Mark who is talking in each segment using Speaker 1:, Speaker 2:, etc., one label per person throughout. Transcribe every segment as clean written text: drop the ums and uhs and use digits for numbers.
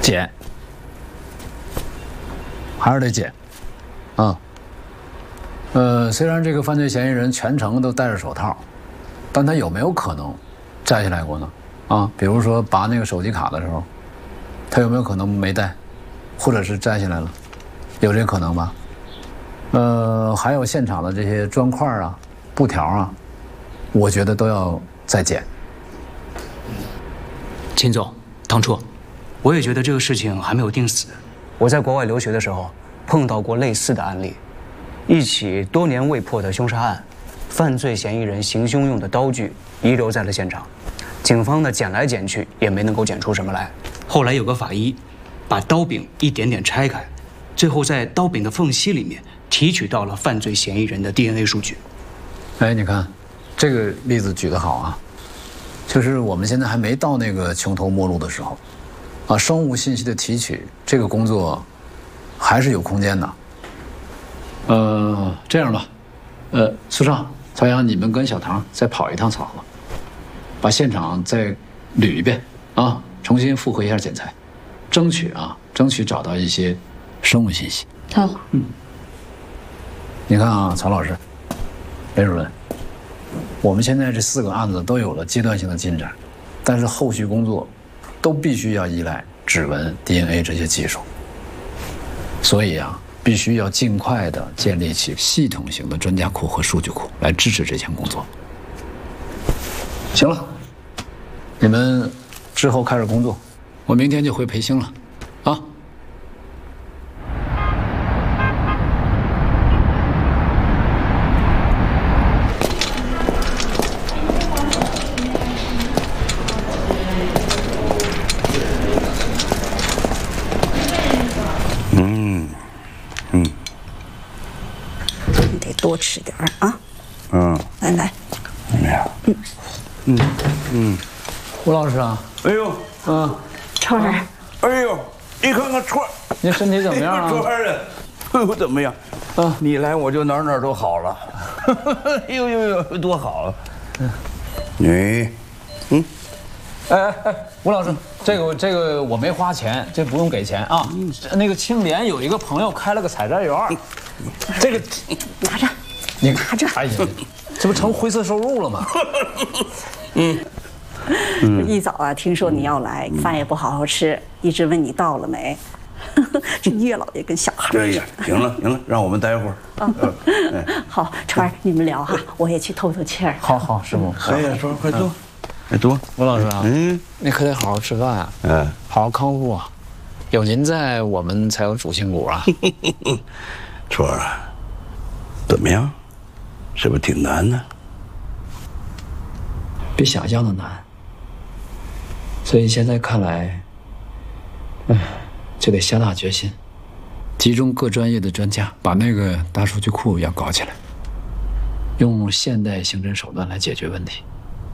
Speaker 1: 检，还是得检，啊。虽然这个犯罪嫌疑人全程都戴着手套，但他有没有可能摘下来过呢？啊，比如说拔那个手机卡的时候，他有没有可能没戴，或者是摘下来了？有这个可能吧？还有现场的这些砖块啊、布条啊，我觉得都要再检。
Speaker 2: 秦总，当初我也觉得这个事情还没有定死。我在国外留学的时候碰到过类似的案例，一起多年未破的凶杀案，犯罪嫌疑人行凶用的刀具遗留在了现场，警方呢捡来捡去也没能够捡出什么来。后来有个法医把刀柄一点点拆开，最后在刀柄的缝隙里面提取到了犯罪嫌疑人的 DNA 数据。
Speaker 1: 哎，你看，这个例子举得好啊，就是我们现在还没到那个穷途末路的时候，啊，生物信息的提取这个工作还是有空间的。这样吧，苏少、曹阳，你们跟小唐再跑一趟草子，把现场再捋一遍啊，重新复核一下检材，争取找到一些生物信息。
Speaker 3: 好，
Speaker 1: 你看啊，曹老师、雷主任，我们现在这4个案子都有了阶段性的进展，但是后续工作都必须要依赖指纹、DNA 这些技术，所以啊，必须要尽快的建立起系统型的专家库和数据库来支持这项工作。行了，你们之后开始工作，我明天就回培兴了，啊。
Speaker 3: 你得多吃点啊。来。
Speaker 1: 吴老师啊，
Speaker 4: 哎呦，
Speaker 3: 川儿，
Speaker 4: 哎呦，你看看川儿，
Speaker 1: 您身体怎么样啊？
Speaker 4: 川儿啊，哎呦怎么样？啊，你来我就哪儿都好了。哎呦，多好啊！你，
Speaker 1: 吴老师，这个我没花钱，这不用给钱啊。那个青莲有一个朋友开了个采摘园，这个
Speaker 3: 拿着，
Speaker 1: 你
Speaker 3: 拿着。
Speaker 1: 哎呀，这不成灰色收入了吗？
Speaker 3: 一早啊，听说你要来，饭也不好好吃，一直问你到了没。这岳老爷跟小孩
Speaker 4: 哎呀，行了，让我们待会儿。
Speaker 3: 好，川儿，你们聊哈，我也去透透气儿。
Speaker 1: 好，师傅。
Speaker 4: 哎呀，川儿快坐，快坐。
Speaker 1: 吴老师啊，你可得好好吃饭啊，好好康复啊，有您在，我们才有主心骨啊。
Speaker 4: 川儿啊，怎么样？是不是挺难呢？
Speaker 1: 比想象的难。所以现在看来，就得下大决心，集中各专业的专家，把那个大数据库要搞起来，用现代刑侦手段来解决问题。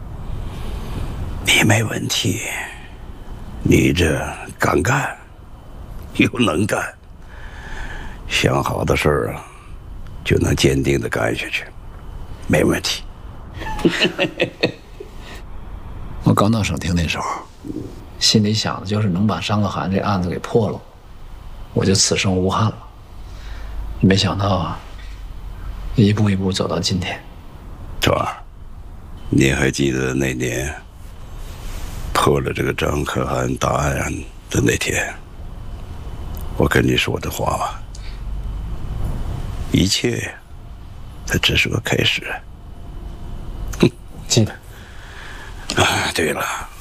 Speaker 4: 你没问题，你这敢干，又能干，想好的事儿啊，就能坚定的干下去，没问题。
Speaker 1: 我刚到省厅那时候，心里想的就是能把张可汗这案子给破了，我就此生无憾了。没想到啊，一步一步走到今天。
Speaker 4: 川儿，你还记得那年破了这个张可汗大案的那天，我跟你说的话吗？一切它只是个开始。
Speaker 1: 记得。
Speaker 4: 啊，对了，